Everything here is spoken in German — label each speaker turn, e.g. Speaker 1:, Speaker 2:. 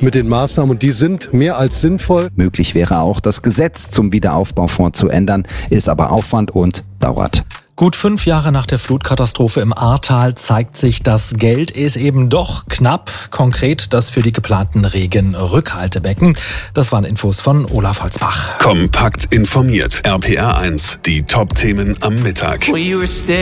Speaker 1: mit den Maßnahmen und die sind mehr als sinnvoll.
Speaker 2: Möglich wäre auch, das Gesetz zum Wiederaufbaufonds zu ändern, ist aber Aufwand und dauert.
Speaker 3: Gut 5 Jahre nach der Flutkatastrophe im Ahrtal zeigt sich, das Geld ist eben doch knapp. Konkret das für die geplanten Regenrückhaltebecken. Das waren Infos von Olaf Holzbach.
Speaker 4: Kompakt informiert. RPR 1. Die Top-Themen am Mittag.